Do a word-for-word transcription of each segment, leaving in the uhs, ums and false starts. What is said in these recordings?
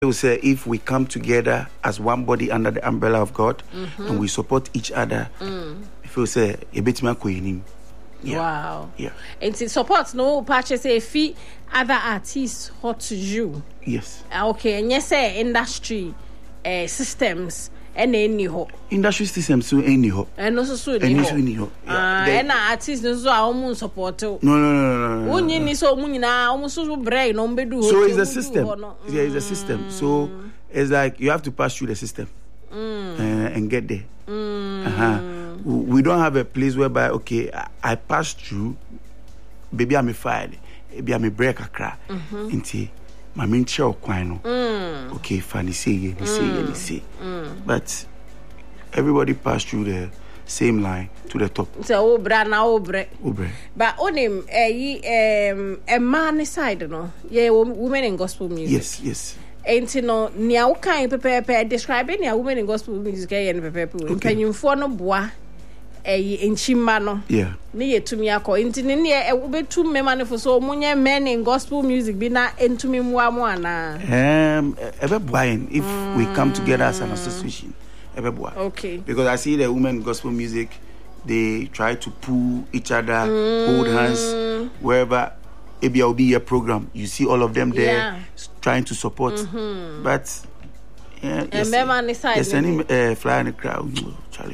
feel say if we come together as one body under the umbrella of God mm-hmm. and we support each other, mm. I feel say a bit more coining. Yeah. Wow. Yeah. And it supports no patches a fee other artists hot to you. Yes. Okay, and yes, say industry uh, systems and any ho. Industry systems so any ho. And also so any ho. Any ho. Ah, and artists no so almost support. No, no, no, no, no. Unyi ni so munina almost so brain no bedu. So it's a system. Yeah, it's a system. So it's like you have to pass through the system mm. uh, and get there. Mm. Uh-huh. We don't have a place whereby okay, I, I pass through, baby I'm a fire, baby I'm a break a crack, into my main show quino. Okay, funny say, you say, you say, but everybody pass through the same line to the top. So obra na obre, obre. But on him, a um a man side, no, yeah, women in gospel music. Yes, yes. Ain't no nia kind pepe describing a women in gospel music and pepe. Can you for no bois? Eh, in Chimano, yeah, near to me, I call into near a bit too many for so many men in gospel music be not into me moana. Um, ever blind if mm. we come together as an association, ever blind. Okay, because I see the women gospel music, they try to pull each other, mm. hold hands wherever. Maybe I'll be a program. You see all of them there yeah. trying to support, mm-hmm. but yeah, yes, yes, any uh, fly in the crowd, Charlie.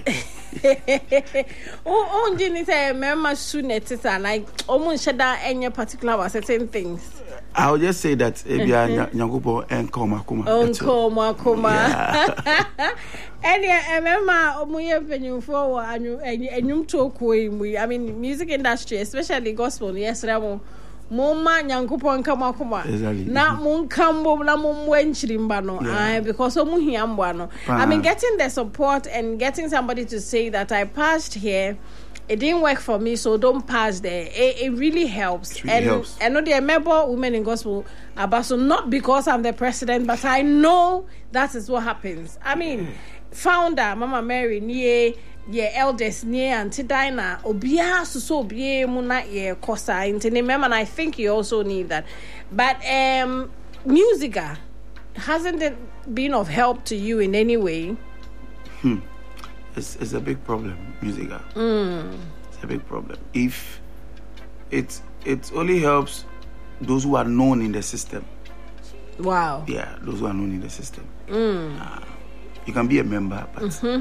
Oh, on Jenny say, "Member soon it is like almost shut down any particular about certain things." I'll just say that maybe Nyangupo and Koma Kuma. Koma Kuma. Any remember Omuye Penyu for and you and you talk we. I mean, music industry, especially gospel. Yes, Ramo. Moma Nyankopon kama kuma na mun kambo na mun wenchirimba no ah because omu hiambo no I mean getting the support and getting somebody to say that I passed here, it didn't work for me, so don't pass there. It, it really helps. It really and helps. I know the member women in gospel Abaso, not because I'm the president, but I know that is what happens. I mean, founder Mama Mary nie yeah, eldest near Auntie Dinah, Obia so be muna ye kosa into remember, and I think you also need that. But um musica hasn't it been of help to you in any way? Hmm. It's it's a big problem, musica. Mm. It's a big problem. If it it only helps those who are known in the system. Wow. Yeah, those who are known in the system. Mm. Uh, you can be a member, but mm-hmm.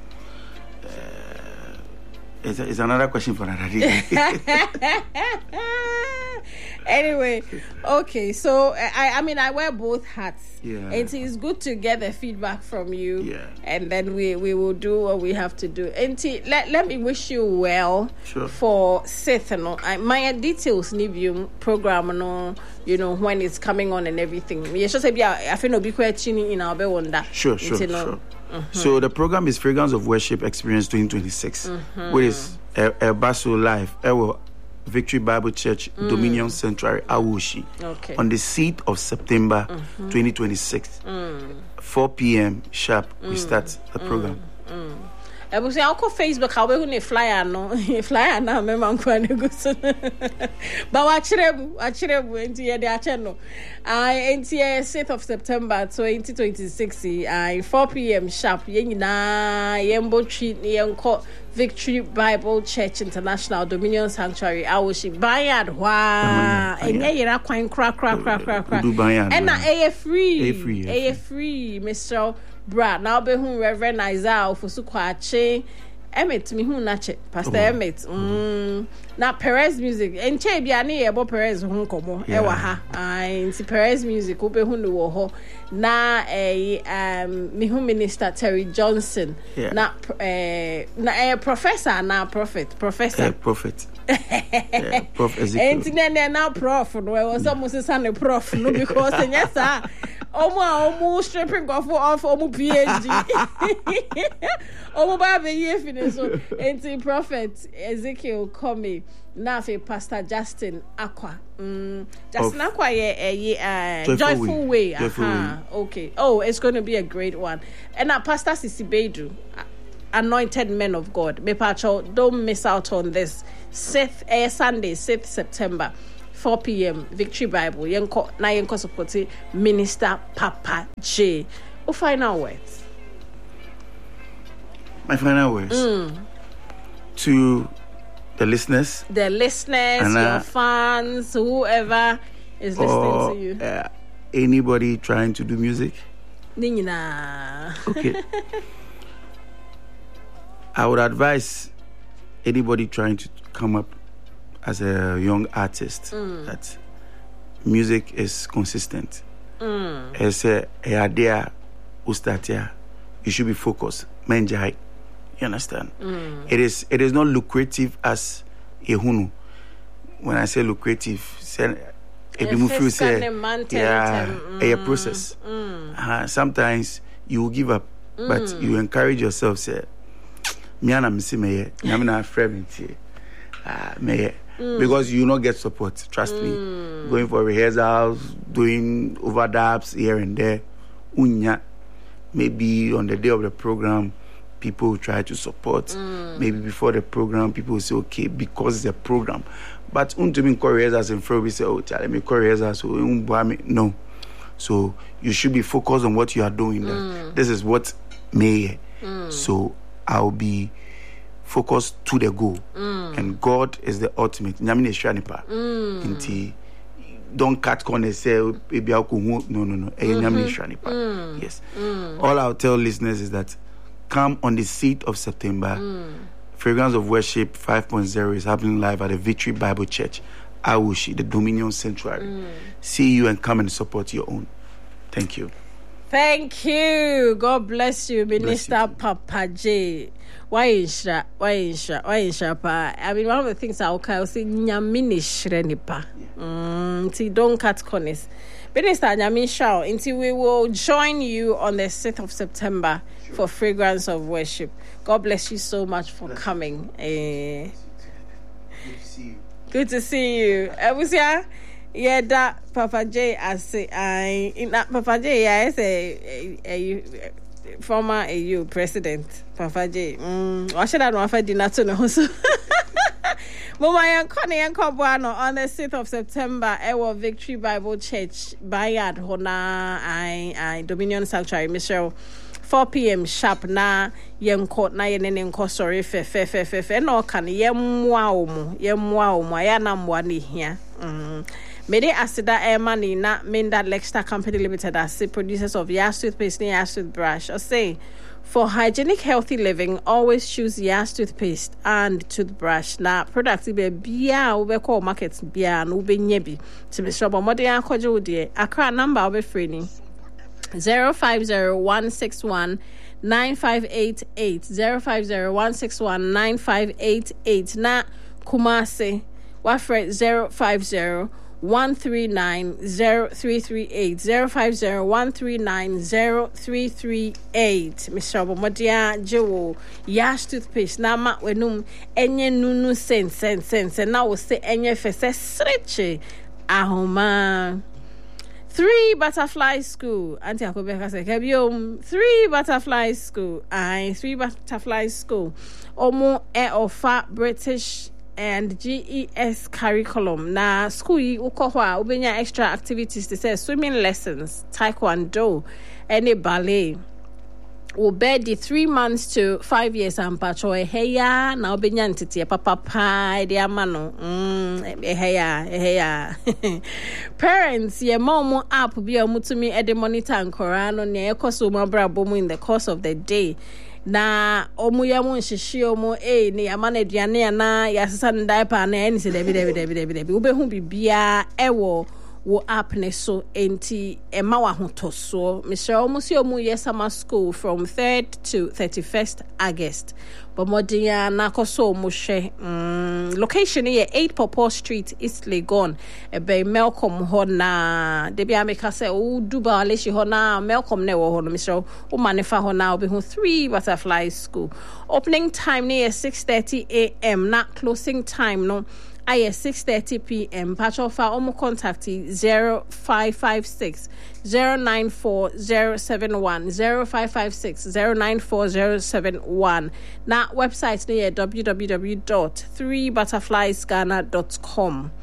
It's, it's another question for another day. Anyway, okay, so I I mean I wear both hats. Yeah. It is good to get the feedback from you. Yeah. And then we, we will do what we have to do. And let, let me wish you well sure. for Seth. No, I, my details need you program no, you know, when it's coming on and everything. You should say I feel no be question in our wonder. Sure, sure, sure. Mm-hmm. So the program is Fragrance of Worship Experience twenty twenty-six, mm-hmm. which is a, a Basso Live, Ewo Victory Bible Church, mm. Dominion Sanctuary, Awoshi, okay. on the seventh of September, mm-hmm. twenty twenty-six, mm. four p.m. sharp. Mm. We start the program. Mm. Mm. I will say, I'll call Facebook. How will you flyer? No, flyer now. Me man go and go. But watch them, watch them. Into the channel. I into sixth of September, twenty twenty-six. I four p.m. sharp. Yen na yembo treat yen call Victory Bible Church International Dominion Sanctuary. I will she bayad wa. And yeah, you're quite crack, crack, crack, crack, crack. And na a free, a free, a free, Mister Bra, now be who Reverend Isaiah for Sukwache. Emmett, me who nache, Pastor Emmett. Mm. Now Perez music. And che be ani ebo Perez who come. Ewa ha. I see Perez music. Ope who no ho. Na a um me who Minister Terry Johnson. Yeah. Na eh na a professor na prophet professor. Uh, prophet. Yeah, Prof Ezekiel. And then now prof. No, I was almost saying prof. No, because yes sir. Omo omo stripping off off omo PhD. Omo ba be ye finish so enti prophet Ezekiel come na fe Pastor Justin Aqua. Mm, Justin of Aqua ye ye uh, joyful, joyful way. way. Joyful uh-huh. way. Okay. Oh, it's going to be a great one. And now Pastor Sisi Bedu, anointed men of God. Me pacho, don't miss out on this. sixth uh, Sunday, sixth September. four p.m. Victory Bible. Yenko na yenko support Minister Papa J. What final words? My final words mm. to the listeners, the listeners, and, uh, your fans, whoever is listening or, to you. Uh, anybody trying to do music? Nina. Okay. I would advise anybody trying to come up as a young artist mm. that music is consistent. Mm. As a idea, ustatia, you should be focused. Menjai, you understand? Mm. It is it is not lucrative as a hunu. When I say lucrative, say a feel say yeah, mm. a process. Mm. Uh, sometimes you will give up, mm. but you encourage yourself. Say, me and I'm see me, I'm not friend ah me. Mm. Because you will not get support, trust mm. me. Going for rehearsals, doing overdubs here and there. Unya. Maybe on the day of the program, people will try to support. Mm. Maybe before the program, people will say, okay, because it's a program. But unto rehearsals in front, we say, oh, tell me rehearsals. No. So you should be focused on what you are doing. Mm. This is what may. Mm. So I'll be focus to the goal, mm. and God is the ultimate. Nyamine shanipa. Inti don't cut corners. Say baby no no no. Nyamine shanipa. Yes. Mm. All I'll tell listeners is that come on the sixth of September. Mm. Fragrance of Worship five point oh is happening live at the Victory Bible Church, Awushi, the Dominion Sanctuary. Mm. See you and come and support your own. Thank you. Thank you. God bless you, Minister Bless you Papa J. Why is that? Why is that? Why is that? I mean, one of the things I'll say, Nyamini Shrenipa. Mm, see, don't cut corners. Minister Nyamisha, until we will join you on the sixth of September sure. for Fragrance of Worship. God bless you so much for bless coming. Uh, Good to see you. Good to see you. Ebusia, yeah, that Papa J, I say, I in that Papa J, yeah, I say, a, a, a former A U president, Papa J. Mm, what should I know if I did not know? So, Mama and Connie and Cobuano on the sixth of September, Ewa Victory Bible Church, Bayard, Hona, I, I, Dominion Sanctuary, Michelle. four p.m. sharp na yenko na yenene nko sorry fe fe fe fe fe no kan yemwa omu yemwa omu aya na mwa ni hia mm mede asida emani na Minda Lexter Company Limited as producers of Yas toothpaste and Yas toothbrush. I say for hygienic healthy living always choose Yas toothpaste and toothbrush na products be bia we call markets bia no be nyebi to be shop mo de akoje de akra number we free ni zero five zero one six one nine five eight eight zero five zero one six one nine five eight eight na Kumasi wafre zero five zero one three nine zero three three eight zero five zero one three nine zero three three eight Mister Bomodia Joe Yas toothpaste na ma wenum enye nunu sen sen sen sen na wo se enye fese sreche ahoma. Three Butterfly School. Auntie Akobeka said, Kebium, Three Butterfly School. I Three Butterfly School. Omo e offer British and G E S curriculum. Na school yi ukohwa ubenya extra activities to say swimming lessons, taekwondo, any ballet. Obedi three months to five years and pacho eheya na obenya ntiti papa pa de amano mm eheya eheya parents ye mom app bi omutumi e de monitor ankora no ne ekoso mo brabo in the course of the day na omu ya mu nhihye omu eh ne amana aduane na yasesa ne diaper na eni se debi debi debi debi debi ubehu bibia ewo wo app ne so enti ema wa hotoso Mister Omusi omu yesama school from third to thirty-first August but modia na koso omu hwe mm, location here eight Popo Street East Legon ebe Malcolm ho na debi ameka se o duba leshi ho na Malcolm ne wo ho no Mister o manefa ho na obi hu Three Butterfly School opening time near six thirty a.m. na closing time no I six thirty p.m. Pachofa omo contact zero five five six zero nine four zero seven one zero five five six zero nine four zero seven one. Na website near w w w dot three butterflies ghana dot com.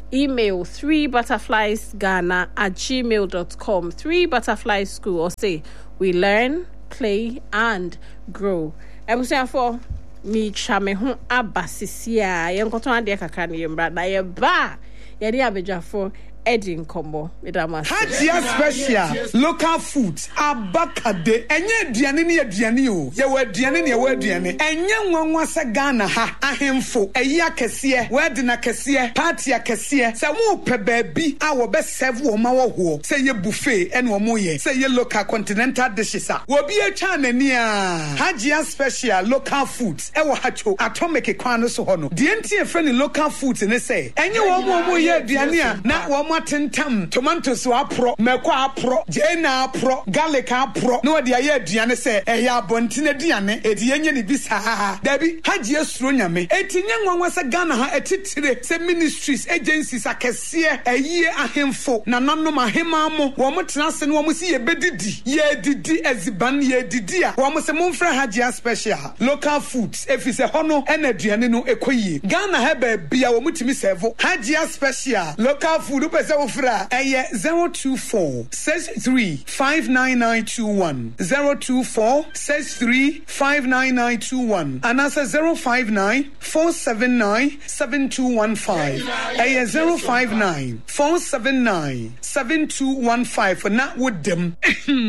email three butterflies ghana at gmail dot com. Three Butterflies School, or say we learn, play, and grow. Ebusia for me chame ho abasisia. Yen koto ade kakra ne yembra na ye ba. Ye de abeja for Edin Combo. Hajia special local foods abakade enye aduane ne aduane o ye we aduane ne ye we aduane enye nwanwa se Ghana ha ahemfo eyi akese we de na kese party akese se wo pe baabi a wo be serve wo ma wo ho se ye buffet ene wo mo ye se ye local continental dishes a wo bi atwa nani a Hajia special local foods e wo hacho atomic kwan no so ho no de entie fe ne local foods ne se enye wo mo mo ye aduane a na wo tentam tomatoes apro meko apro jena apro garlic apro no de aye aduane se ehya abontine aduane edi yenye ne bisa dabi Hajia suro nyame etinye nwanwa se Ghana ha etitire se ministries agencies akese aye ahemfo na nanom ahema mo wo motena se no wo si ye bedidi ye didi eziban ye didi a wo mo se momfra Hajia special local foods efise hono ena aduane no ekoyie Ghana ha ba bia wo mutimi serve Hajia special local food Ufra eye zero two four six three five nine nine two one zero two four six three five nine nine two one and answer zero five nine four seven nine seven two one five eye zero five nine four seven nine seven two one five for not with them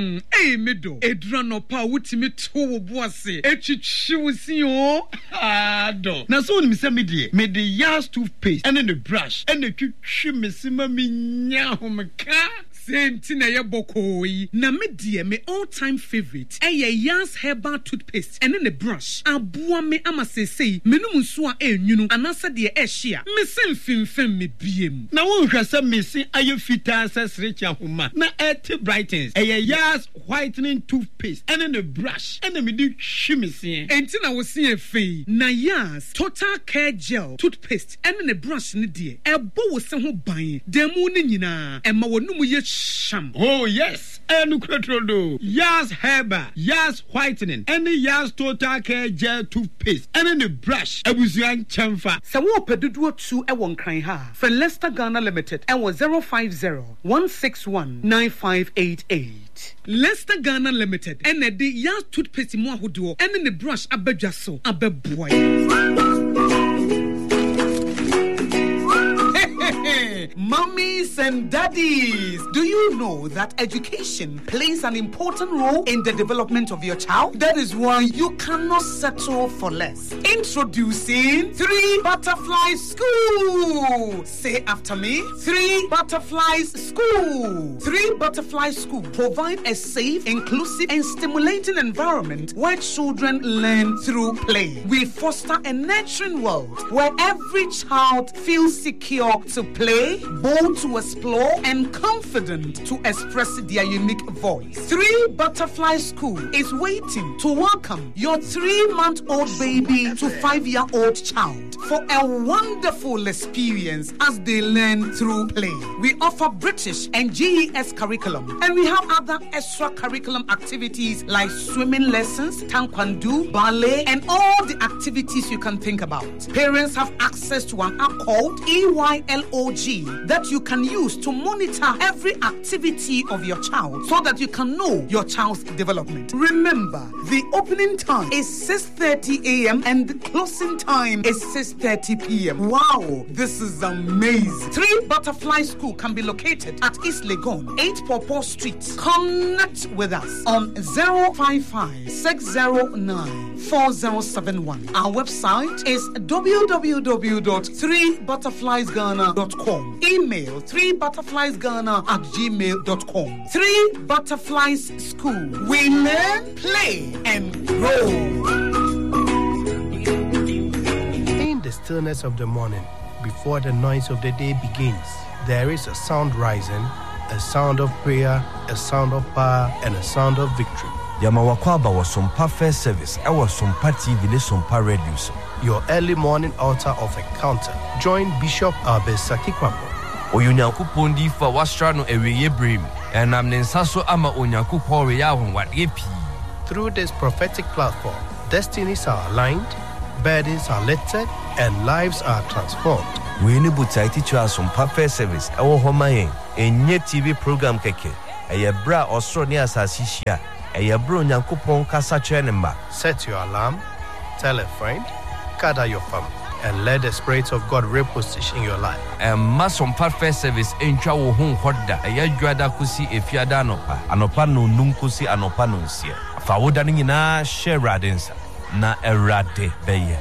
eh mido edrano pa wutimi to wo boase etwitwi wusi o ado na so ni se medie me the Yas toothpaste and the brush and the twitwi mesima mi nyahomka senti na ye bokoi na me die me all time favorite eh Yas herbal toothpaste and then the brush aboa me ama sesei menum nso a enwunu anasa de ehia me semfimfem me biem na won hwese me si aye fita sesrecha homa na et brightens eh Yas whitening toothpaste and then the brush and me di hwimese enti na wo se afei na Yas total care gel toothpaste and then the brush ne die ebo wo se ho ban demu ne nyina ema wonum ye sham. Oh yes, and Cretrodo, Yas Herbal, Yas Whitening, and the Yas Total Care Gel Toothpaste, and then the brush, Abuzian Chamfa. Sawo Pedudu two e won crying ha. For Leicester Ghana Limited, and was zero five zero one six one nine five eight eight. Leicester Ghana Limited, and the Yas Toothpaste mo ahodo, and then the brush abejaso, abeboy. Mummies and daddies, do you know that education plays an important role in the development of your child? That is why you cannot settle for less. Introducing Three Butterflies School. Say after me, Three Butterflies School. Three Butterflies School provide a safe, inclusive, and stimulating environment where children learn through play. We foster a nurturing world where every child feels secure to play, bold to explore, and confident to express their unique voice. Three Butterfly School is waiting to welcome your three-month-old baby to five-year-old child for a wonderful experience as they learn through play. We offer British and G E S curriculum, and we have other extra-curriculum activities like swimming lessons, taekwondo, ballet, and all the activities you can think about. Parents have access to an app called E Y L O G that you can use to monitor every activity of your child so that you can know your child's development. Remember, the opening time is six thirty a.m. and the closing time is six thirty p.m. Wow, this is amazing. Three Butterfly School can be located at East Legon, eight Pawpaw Street. Connect with us on zero five five six zero nine four zero seven one. Our website is w w w dot three butterflies ghana dot com. Email three butterflies ghana at gmail dot com. Three Butterflies School. We learn, play, and grow. In the stillness of the morning, before the noise of the day begins, there is a sound rising, a sound of prayer, a sound of power, and a sound of victory. Yamawakwaba was some First Service. I was some T V, some radio. Your early morning altar of encounter. Join Bishop Albesaki Kwambo. Oyunyankupon di fa wastrano eweye brim and am nensaso ama onyankupon we ya honwade pi. Through this prophetic platform, destinies are aligned, burdens are lifted, and lives are transformed. We ni butai teacher asompa fair service ewo ho mayen enye T V program keke eye bra osro ni asasi hia eye bro nyankopon kasa kire ma. Set your alarm, tell a friend, gather your family, and let the Spirit of God reposition your life. And masom fair service entwa wo ho hoda eye dwada kusi efiada anopa anopa no num kusi anopa no nsie fa woda ni nyina share radensa na erade beye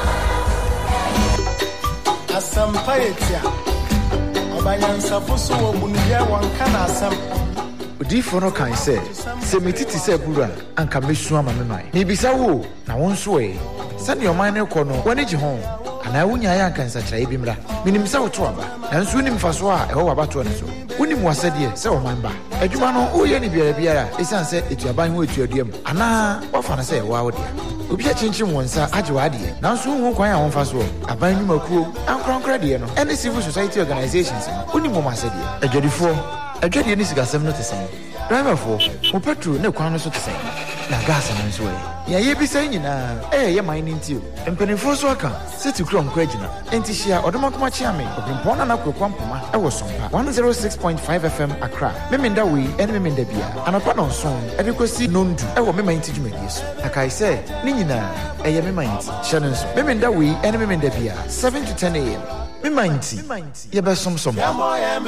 asampaetia obanyansa fuso wo munye wanka na asam Odifo no kan se se metiti se bura anka mesu ama me mai me bisa wo na won so e se ne oman ne kɔ no wani gye ho ana wunya ya anka nsa kyerɛ bimra minim se woto aba nanso unim faso a ɛwɔ wabato ne so unim wasɛdeɛ se oman ba adwuma no wo ye ne biara biara esan se etuaban ho etuaduam ana wafa na se ɛwɔ awodea obi a chinchim wonsa agye wade nanso hu kwan a won faso aban nyumakuo ankronkra de no any civil society organizations no unim mo masɛdeɛ adwadifo adwade ni sigasɛm no te sɛn driver for mo petrol ne kwan no so te sɛn na gas no nso ɛ ya ye bi sɛ nyina eh ye man ni ntio mpanifo so aka city krom kwa gyina enti hia odomakoma chia me obimpo na na kwakwa mpoma ɛwɔ sompa one oh six point five F M Accra memenda we ene memenda bia anapa no nson ɛde kosi nondu ɛwɔ mema nti dwumadie so akai sɛ ne nyina ɛyɛ mema nti hia no nso memenda we ene memenda bia seven to ten A M mema nti ye besom som